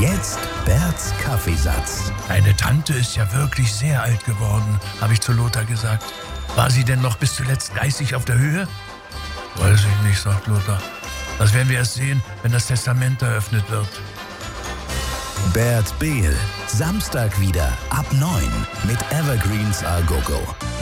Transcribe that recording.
Jetzt Berts Kaffeesatz. Deine Tante ist ja wirklich sehr alt geworden, habe ich zu Lothar gesagt. War sie denn noch bis zuletzt geistig auf der Höhe? Weiß ich nicht, sagt Lothar. Das werden wir erst sehen, wenn das Testament eröffnet wird. Bert Behl, Samstag wieder ab 9 mit Evergreens A Go Go.